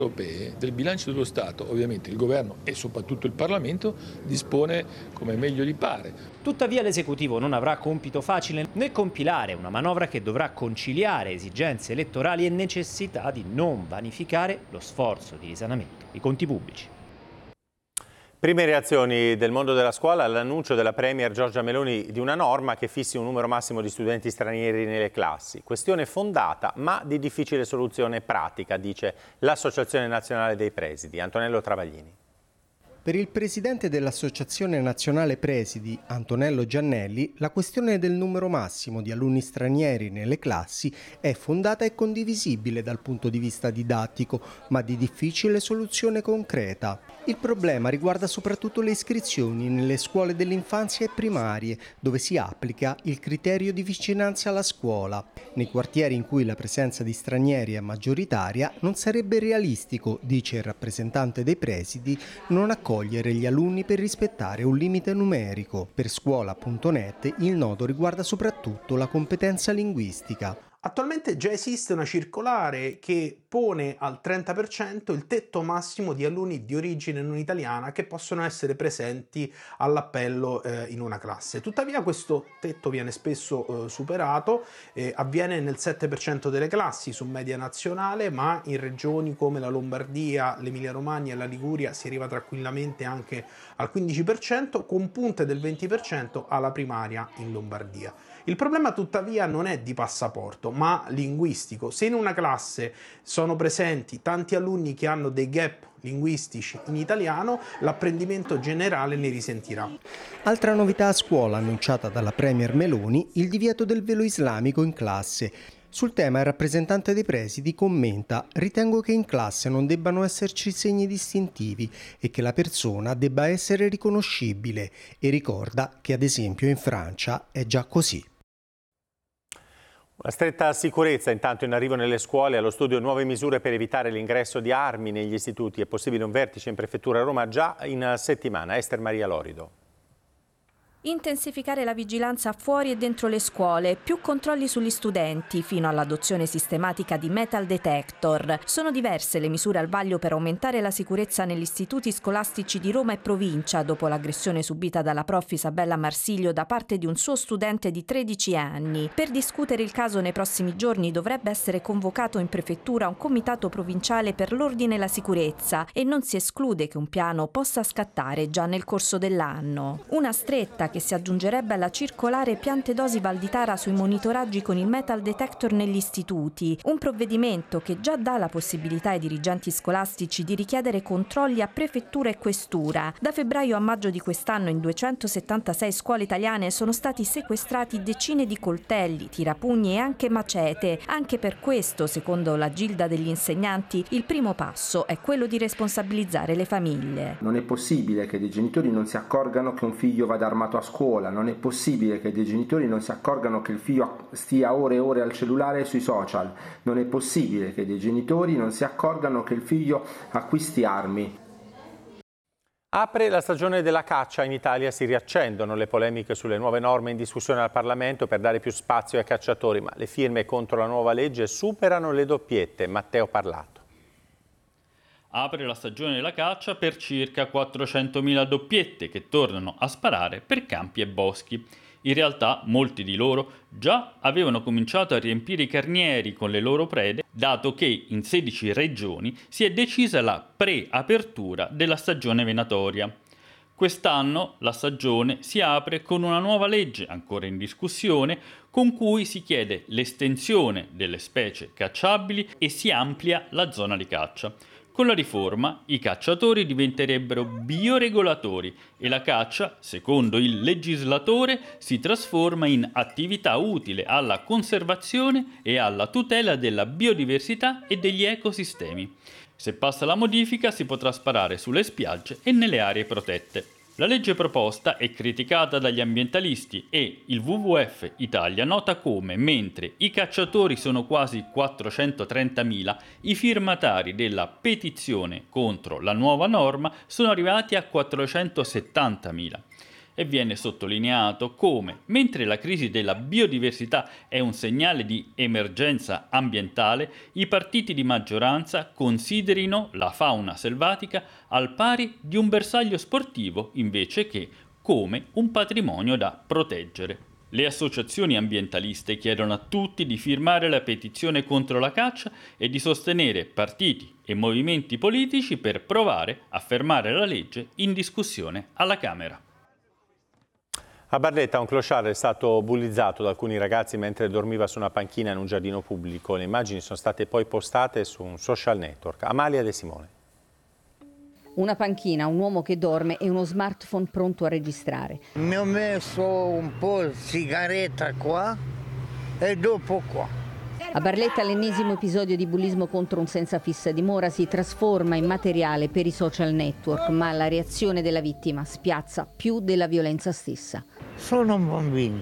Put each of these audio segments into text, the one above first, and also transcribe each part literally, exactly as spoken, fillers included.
europee del bilancio dello Stato, ovviamente il governo e soprattutto il Parlamento dispone come meglio gli pare. Tuttavia l'esecutivo non avrà compito facile nel compilare una manovra che dovrà conciliare esigenze elettorali e necessità di non vanificare lo sforzo di risanamento dei conti pubblici. Prime reazioni del mondo della scuola all'annuncio della Premier Giorgia Meloni di una norma che fissi un numero massimo di studenti stranieri nelle classi. Questione fondata ma di difficile soluzione pratica, dice l'Associazione Nazionale dei Presidi. Antonello Travaglini. Per il presidente dell'Associazione Nazionale Presidi, Antonello Giannelli, la questione del numero massimo di alunni stranieri nelle classi è fondata e condivisibile dal punto di vista didattico, ma di difficile soluzione concreta. Il problema riguarda soprattutto le iscrizioni nelle scuole dell'infanzia e primarie, dove si applica il criterio di vicinanza alla scuola. Nei quartieri in cui la presenza di stranieri è maggioritaria, non sarebbe realistico, dice il rappresentante dei presidi, non accogliere gli alunni per rispettare un limite numerico. Per scuola punto net il nodo riguarda soprattutto la competenza linguistica. Attualmente già esiste una circolare che pone al trenta per cento il tetto massimo di alunni di origine non italiana che possono essere presenti all'appello eh, in una classe. Tuttavia questo tetto viene spesso eh, superato, eh, avviene nel sette per cento delle classi su media nazionale, ma in regioni come la Lombardia, l'Emilia Romagna e la Liguria si arriva tranquillamente anche al quindici per cento, con punte del venti per cento alla primaria in Lombardia. Il problema tuttavia non è di passaporto, ma linguistico. Se in una classe sono presenti tanti alunni che hanno dei gap linguistici in italiano, l'apprendimento generale ne risentirà. Altra novità a scuola annunciata dalla Premier Meloni, il divieto del velo islamico in classe. Sul tema il rappresentante dei presidi commenta: ritengo che in classe non debbano esserci segni distintivi e che la persona debba essere riconoscibile, e ricorda che ad esempio in Francia è già così. Una stretta sicurezza intanto in arrivo nelle scuole, allo studio nuove misure per evitare l'ingresso di armi negli istituti. È possibile un vertice in Prefettura a Roma già in settimana. Ester Maria Lorido. Intensificare la vigilanza fuori e dentro le scuole, più controlli sugli studenti, fino all'adozione sistematica di metal detector. Sono diverse le misure al vaglio per aumentare la sicurezza negli istituti scolastici di Roma e provincia, dopo l'aggressione subita dalla prof Isabella Marsiglio da parte di un suo studente di tredici anni. Per discutere il caso nei prossimi giorni dovrebbe essere convocato in prefettura un comitato provinciale per l'ordine e la sicurezza, e non si esclude che un piano possa scattare già nel corso dell'anno. Una stretta che si aggiungerebbe alla circolare Piantedosi Valditara sui monitoraggi con il metal detector negli istituti, un provvedimento che già dà la possibilità ai dirigenti scolastici di richiedere controlli a prefettura e questura. Da febbraio a maggio di quest'anno in duecentosettantasei scuole italiane sono stati sequestrati decine di coltelli, tirapugni e anche macete. Anche per questo, secondo la Gilda degli insegnanti, il primo passo è quello di responsabilizzare le famiglie. Non è possibile che dei genitori non si accorgano che un figlio vada armato a scuola, non è possibile che dei genitori non si accorgano che il figlio stia ore e ore al cellulare e sui social, non è possibile che dei genitori non si accorgano che il figlio acquisti armi. Apre la stagione della caccia in Italia, si riaccendono le polemiche sulle nuove norme in discussione al Parlamento per dare più spazio ai cacciatori, ma le firme contro la nuova legge superano le doppiette. Matteo Parlato. Apre la stagione della caccia per circa quattrocentomila doppiette che tornano a sparare per campi e boschi. In realtà molti di loro già avevano cominciato a riempire i carnieri con le loro prede, dato che in sedici regioni si è decisa la preapertura della stagione venatoria. Quest'anno la stagione si apre con una nuova legge, ancora in discussione, con cui si chiede l'estensione delle specie cacciabili e si amplia la zona di caccia. Con la riforma i cacciatori diventerebbero bioregolatori e la caccia, secondo il legislatore, si trasforma in attività utile alla conservazione e alla tutela della biodiversità e degli ecosistemi. Se passa la modifica si potrà sparare sulle spiagge e nelle aree protette. La legge proposta è criticata dagli ambientalisti e il W W F Italia nota come, mentre i cacciatori sono quasi quattrocentotrentamila, i firmatari della petizione contro la nuova norma sono arrivati a quattrocentosettantamila. E viene sottolineato come, mentre la crisi della biodiversità è un segnale di emergenza ambientale, i partiti di maggioranza considerino la fauna selvatica al pari di un bersaglio sportivo invece che come un patrimonio da proteggere. Le associazioni ambientaliste chiedono a tutti di firmare la petizione contro la caccia e di sostenere partiti e movimenti politici per provare a fermare la legge in discussione alla Camera. A Barletta un clochard è stato bullizzato da alcuni ragazzi mentre dormiva su una panchina in un giardino pubblico. Le immagini sono state poi postate su un social network. Amalia De Simone. Una panchina, un uomo che dorme e uno smartphone pronto a registrare. Mi ho messo un po' di sigaretta qua e dopo qua. A Barletta l'ennesimo episodio di bullismo contro un senza fissa dimora si trasforma in materiale per i social network, ma la reazione della vittima spiazza più della violenza stessa. Sono bambini.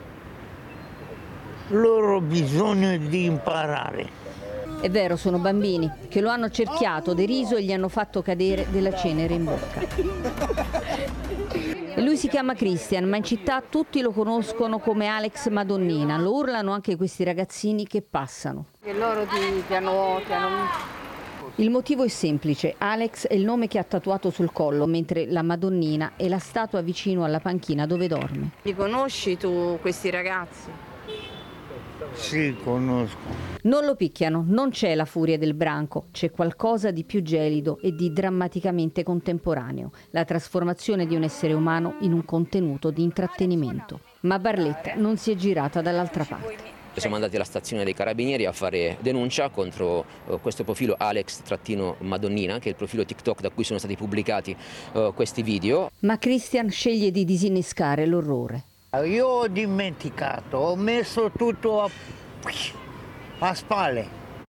Loro hanno bisogno di imparare. È vero, sono bambini che lo hanno cerchiato, deriso e gli hanno fatto cadere della cenere in bocca. E lui si chiama Christian, ma in città tutti lo conoscono come Alex Madonnina. Lo urlano anche questi ragazzini che passano. E loro ti, ti, hanno, ti hanno... Il motivo è semplice. Alex è il nome che ha tatuato sul collo, mentre la Madonnina è la statua vicino alla panchina dove dorme. Li conosci tu questi ragazzi? Sì, conosco. Non lo picchiano, non c'è la furia del branco, c'è qualcosa di più gelido e di drammaticamente contemporaneo, la trasformazione di un essere umano in un contenuto di intrattenimento. Ma Barletta non si è girata dall'altra parte. Siamo andati alla stazione dei Carabinieri a fare denuncia contro uh, questo profilo Alex-Madonnina, che è il profilo TikTok da cui sono stati pubblicati uh, questi video. Ma Christian sceglie di disinnescare l'orrore. Io ho dimenticato, ho messo tutto a, a spalle.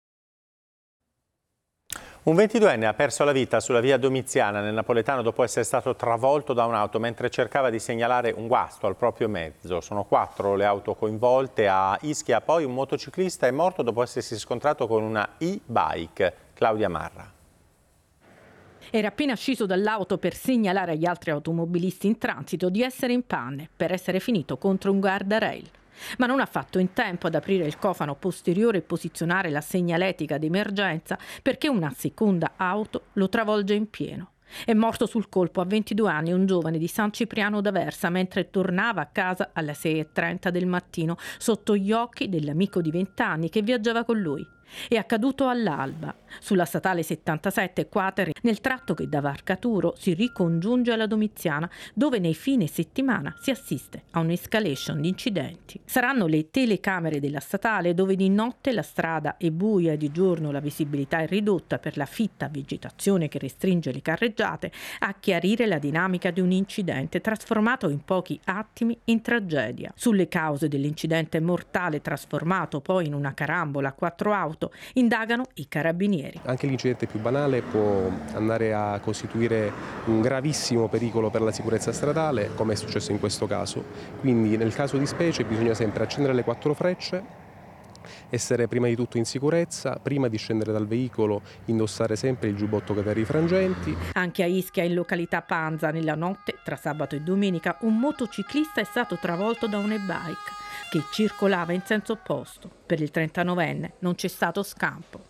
Un ventiduenne ha perso la vita sulla via Domiziana nel Napoletano dopo essere stato travolto da un'auto mentre cercava di segnalare un guasto al proprio mezzo. Sono quattro le auto coinvolte. A Ischia poi un motociclista è morto dopo essersi scontrato con una e-bike. Claudia Marra. Era appena sceso dall'auto per segnalare agli altri automobilisti in transito di essere in panne per essere finito contro un guardrail. Ma non ha fatto in tempo ad aprire il cofano posteriore e posizionare la segnaletica d'emergenza perché una seconda auto lo travolge in pieno. È morto sul colpo a ventidue anni un giovane di San Cipriano d'Aversa mentre tornava a casa alle sei e trenta del mattino sotto gli occhi dell'amico di venti anni che viaggiava con lui. È accaduto all'alba, sulla statale settantasette Quater, nel tratto che da Varcaturo si ricongiunge alla Domiziana, dove nei fine settimana si assiste a un'escalation di incidenti. Saranno le telecamere della statale, dove di notte la strada è buia e di giorno la visibilità è ridotta per la fitta vegetazione che restringe le carreggiate, a chiarire la dinamica di un incidente trasformato in pochi attimi in tragedia. Sulle cause dell'incidente mortale trasformato poi in una carambola a quattro auto indagano i carabinieri. Anche l'incidente più banale può andare a costituire un gravissimo pericolo per la sicurezza stradale, come è successo in questo caso. Quindi nel caso di specie bisogna sempre accendere le quattro frecce, essere prima di tutto in sicurezza, prima di scendere dal veicolo indossare sempre il giubbotto caterri frangenti. Anche a Ischia, in località Panza, nella notte tra sabato e domenica, un motociclista è stato travolto da un e-bike che circolava in senso opposto. Per il trentanovenne non c'è stato scampo.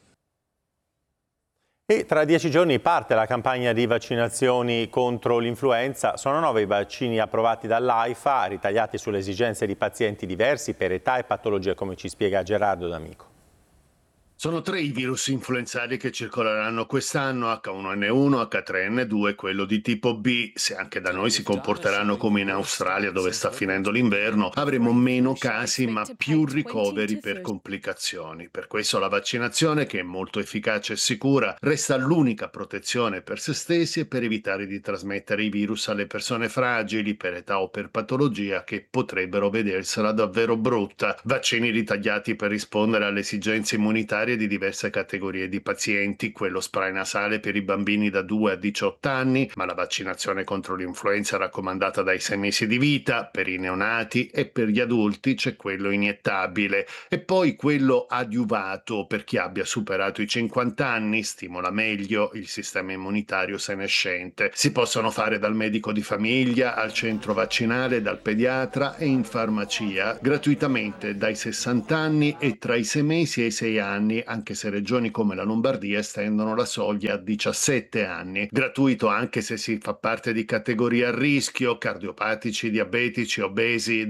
E tra dieci giorni parte la campagna di vaccinazioni contro l'influenza. Sono nove i vaccini approvati dall'AIFA, ritagliati sulle esigenze di pazienti diversi per età e patologie, come ci spiega Gerardo D'Amico. Sono tre i virus influenzali che circoleranno quest'anno, acca uno enne uno, acca tre enne due e quello di tipo B. Se anche da noi si comporteranno come in Australia, dove sta finendo l'inverno, avremo meno casi ma più ricoveri per complicazioni. Per questo la vaccinazione, che è molto efficace e sicura, resta l'unica protezione per se stessi e per evitare di trasmettere i virus alle persone fragili per età o per patologia che potrebbero vedersela davvero brutta. Vaccini ritagliati per rispondere alle esigenze immunitarie varie di diverse categorie di pazienti, quello spray nasale per i bambini da due a diciotto anni, ma la vaccinazione contro l'influenza raccomandata dai sei mesi di vita, per i neonati, e per gli adulti c'è quello iniettabile, e poi quello adiuvato per chi abbia superato i cinquanta anni, stimola meglio il sistema immunitario senescente. Si possono fare dal medico di famiglia al centro vaccinale, dal pediatra e in farmacia, gratuitamente dai sessanta anni e tra i sei mesi e i sei anni, anche se regioni come la Lombardia estendono la soglia a diciassette anni. Gratuito anche se si fa parte di categorie a rischio, cardiopatici, diabetici, obesi,